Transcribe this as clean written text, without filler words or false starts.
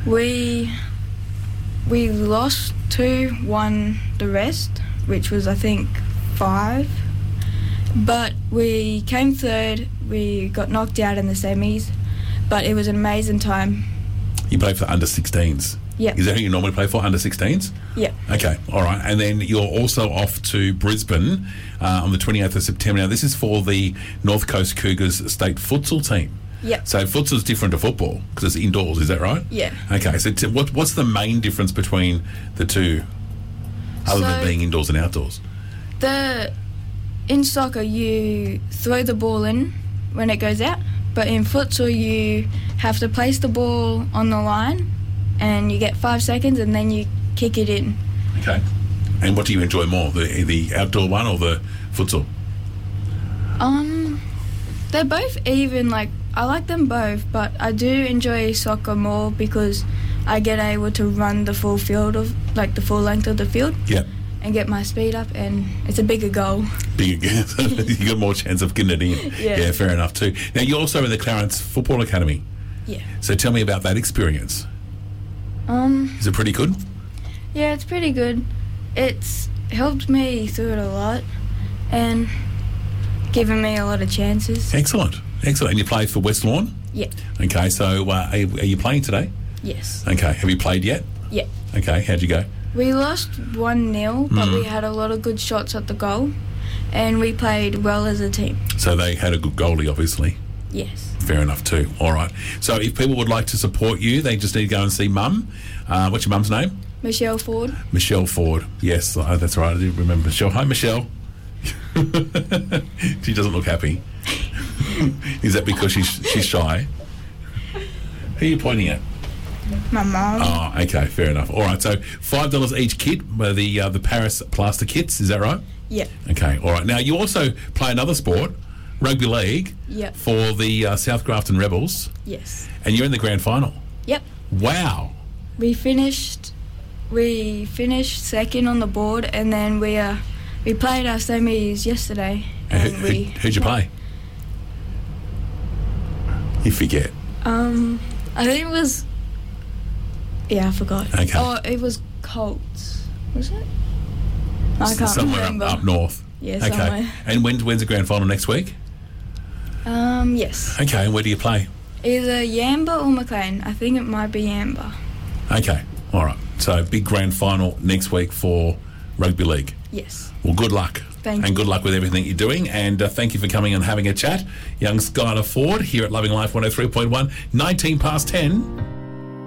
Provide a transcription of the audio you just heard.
We lost 2, won the rest, which was, I think, 5. But we came third. We got knocked out in the semis, but it was an amazing time. You played for under 16s? Yeah. Is that who you normally play for, under 16s? Yeah. Okay, all right. And then you're also off to Brisbane on the 28th of September. Now, this is for the North Coast Cougars state futsal team. Yeah. So futsal's different to football because it's indoors, is that right? Yeah. Okay, so what's the main difference between the two, other than being indoors and outdoors? In soccer, you throw the ball in when it goes out, but in futsal, you have to place the ball on the line and you get 5 seconds and then you kick it in. Okay. And what do you enjoy more, the outdoor one or the futsal? They're both even. I like them both, but I do enjoy soccer more because I get able to run the full field the full length of the field. Yeah. And get my speed up, and it's a bigger goal. Bigger, you got more chance of getting it in. Yeah, fair enough too. Now, you're also in the Clarence Football Academy. Yeah. So tell me about that experience. Is it pretty good? Yeah, it's pretty good. It's helped me through it a lot and given me a lot of chances. Excellent. And you play for West Lawn? Yeah. Okay, so are you playing today? Yes. Okay, have you played yet? Yeah. Okay, how'd you go? We lost 1-0, but we had a lot of good shots at the goal, and we played well as a team. So they had a good goalie, obviously. Yes. Fair enough too. All right. So if people would like to support you, they just need to go and see Mum. What's your mum's name? Michelle Ford. Michelle Ford. Yes, that's right. I did remember Michelle. Hi, Michelle. She doesn't look happy. Is that because she's shy? Who are you pointing at? My mum. Oh, okay, fair enough. All right, so $5 each kit, the Paris plaster kits, is that right? Yeah. Okay, all right. Now, you also play another sport, rugby league, Yep. for the South Grafton Rebels. Yes. And you're in the grand final. Yep. Wow. We finished second on the board, and then we played our semis yesterday. And who'd you play? You forget. I think it was. Yeah, I forgot. Okay. Oh, it was Colts. Was it? I can't somewhere remember. up north. Yeah, okay. somewhere. And when's the grand final next week? Yes. Okay, and where do you play? Either Yamba or Maclean. I think it might be Yamba. Okay, all right. So big grand final next week for rugby league. Yes. Well, good luck. Thank you. And good luck with everything you're doing. And thank you for coming and having a chat. Young Skylar Ford here at Loving Life 103.1, 19 past 10.